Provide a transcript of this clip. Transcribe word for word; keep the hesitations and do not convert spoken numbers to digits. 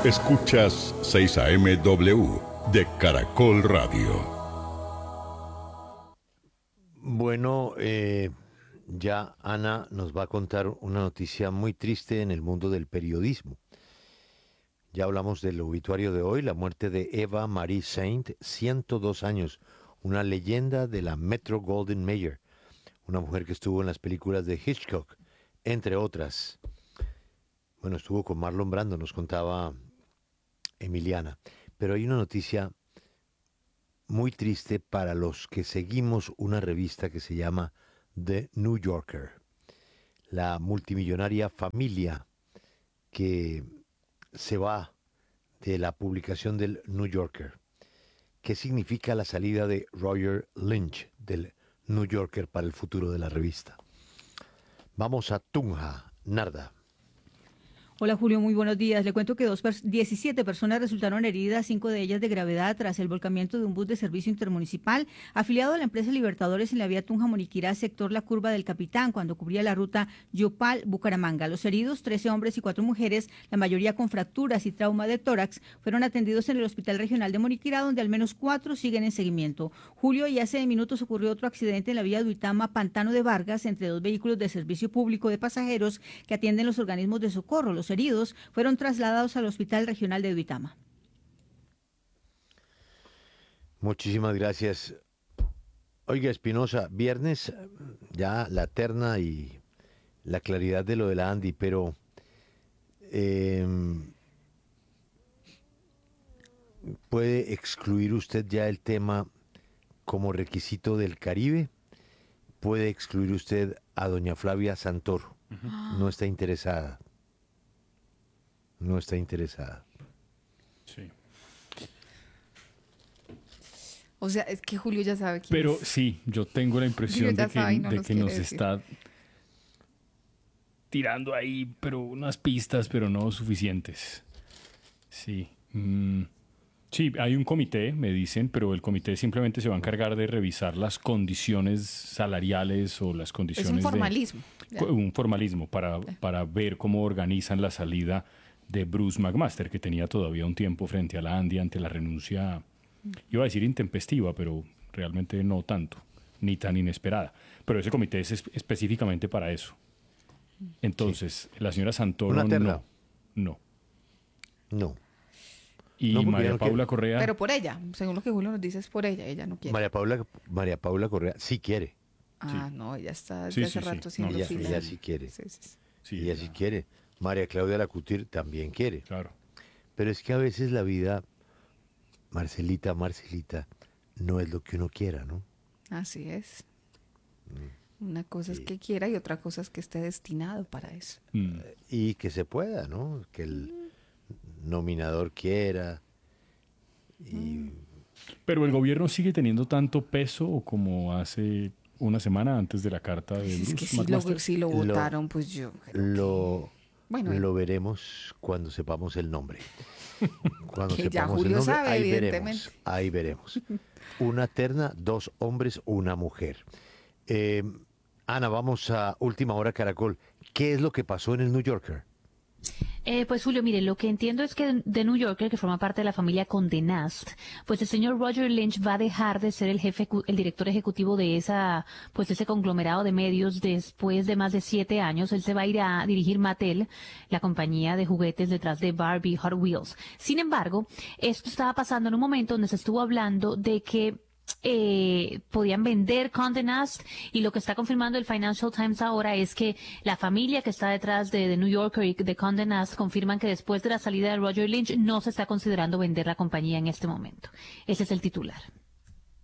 Escuchas seis A M W de Caracol Radio. Bueno, eh, ya Ana nos va a contar una noticia muy triste en el mundo del periodismo. Ya hablamos del obituario de hoy, la muerte de Eva Marie Saint, ciento dos años, una leyenda de la Metro Goldwyn Mayer, una mujer que estuvo en las películas de Hitchcock, entre otras. Bueno, estuvo con Marlon Brando, nos contaba Emiliana. Pero hay una noticia muy triste para los que seguimos una revista que se llama The New Yorker. La multimillonaria familia que se va de la publicación del New Yorker. ¿Qué significa la salida de Roger Lynch del New Yorker para el futuro de la revista? Vamos a Tunja, Narda. Hola Julio, muy buenos días. Le cuento que dos pers- diecisiete personas resultaron heridas, cinco de ellas de gravedad, tras el volcamiento de un bus de servicio intermunicipal afiliado a la empresa Libertadores en la vía Tunja-Moniquirá, sector La Curva del Capitán, cuando cubría la ruta Yopal-Bucaramanga. Los heridos, trece hombres y cuatro mujeres, la mayoría con fracturas y trauma de tórax, fueron atendidos en el Hospital Regional de Moniquirá, donde al menos cuatro siguen en seguimiento. Julio, y hace minutos ocurrió otro accidente en la vía Duitama-Pantano de Vargas, entre dos vehículos de servicio público de pasajeros que atienden los organismos de socorro. Los heridos fueron trasladados al Hospital Regional de Duitama. Muchísimas gracias. Oiga, Espinosa, viernes ya la terna y la claridad de lo de la Andy, pero eh, ¿puede excluir usted ya el tema como requisito del Caribe? ¿Puede excluir usted a doña Flavia Santoro? Uh-huh. No está interesada. No está interesada. Sí. O sea, es que Julio ya sabe quién Pero es. sí, yo tengo la impresión de que, sabe, no de nos que nos decir. está tirando ahí, pero unas pistas, pero no suficientes. Sí. Mm. Sí, hay un comité, me dicen, pero el comité simplemente se va a encargar de revisar las condiciones salariales o las condiciones Es un formalismo. de... Un formalismo para, para ver cómo organizan la salida de Bruce McMaster, que tenía todavía un tiempo frente a la Andy ante la renuncia, iba a decir intempestiva, pero realmente no tanto, ni tan inesperada. Pero ese comité es es- específicamente para eso. Entonces, la señora Santoro Una terna. no. No. No. Y No, porque María ya no Paula quiere. Correa, Pero por ella, según lo que Julio nos dice, es por ella. Ella no quiere. María Paula, María Paula Correa sí quiere. Ah, no, ella está desde Sí, hace sí, sí. rato No, haciendo Ella, fila. ella sí quiere. Sí, sí, sí. sí, ella sí quiere. María Claudia Lacutir también quiere. claro. Pero es que a veces la vida, Marcelita, Marcelita, no es lo que uno quiera, ¿no? Así es. Una cosa es que quiera y otra cosa es que esté destinado para eso. Mm. Y que se pueda, ¿no? Que el nominador quiera. Y Pero el gobierno sigue teniendo tanto peso como hace una semana antes de la carta de Pues es Bruce que si lo, McMaster. si lo Lo- votaron, pues yo creo lo, Bueno, lo veremos cuando sepamos el nombre. Cuando Que ya sepamos Julio el nombre, sabe, ahí evidentemente. veremos. Ahí veremos. Una terna, dos hombres, una mujer. Eh, Ana, vamos a Última Hora Caracol. ¿Qué es lo que pasó en el New Yorker? Eh, pues Julio, mire, lo que entiendo es que The New Yorker, que forma parte de la familia Condé Nast, pues el señor Roger Lynch va a dejar de ser el jefe, el director ejecutivo de esa, pues ese conglomerado de medios después de más de siete años. Él se va a ir a dirigir Mattel, la compañía de juguetes detrás de Barbie Hot Wheels. Sin embargo, esto estaba pasando en un momento donde se estuvo hablando de que eh, podían vender Condé Nast, y lo que está confirmando el Financial Times ahora es que la familia que está detrás de The New Yorker y de Condé Nast confirman que después de la salida de Roger Lynch no se está considerando vender la compañía en este momento. Ese es el titular.